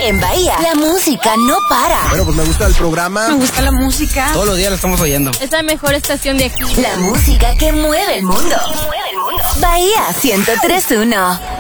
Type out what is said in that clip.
En Bahía, la música no para. Bueno, pues me gusta el programa. Me gusta la música. Todos los días la estamos oyendo. Es la mejor estación de aquí. La música que mueve el mundo. Bahía 103.1.